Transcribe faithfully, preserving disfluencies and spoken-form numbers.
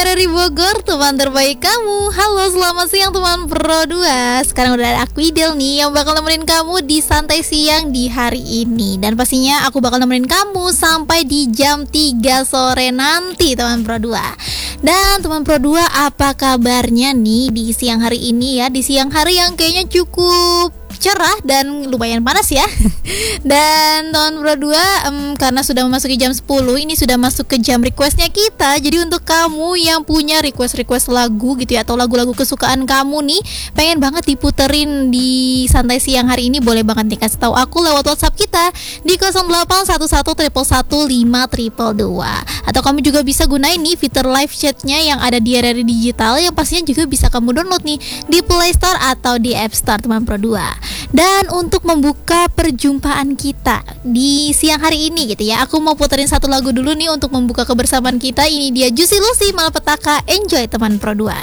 dari Bogor, teman terbaik kamu. Halo, selamat siang teman Pro dua. Sekarang udah ada aku Idel nih yang bakal nemenin kamu di santai siang di hari ini. Dan pastinya aku bakal nemenin kamu sampai di jam tiga sore nanti teman Pro dua. Dan teman Pro dua, apa kabarnya nih di siang hari ini ya? Di siang hari yang kayaknya cukup cerah dan lumayan panas ya. Dan teman Pro dua, um, karena sudah memasuki jam sepuluh, ini sudah masuk ke jam requestnya kita. Jadi untuk kamu yang punya request-request lagu gitu ya, atau lagu-lagu kesukaan kamu nih, pengen banget diputerin di santai siang hari ini, boleh banget nih kasih tahu aku lewat WhatsApp kita di nol delapan satu satu satu satu lima dua dua. Atau kamu juga bisa gunain nih fitur live chatnya yang ada di R R I Digital, yang pastinya juga bisa kamu download nih di Play Store atau di App Store teman Pro dua. Dan untuk membuka perjumpaan kita di siang hari ini gitu ya, aku mau puterin satu lagu dulu nih untuk membuka kebersamaan kita. Ini dia Juicy Lucy Malapetaka. Enjoy teman Pro dua.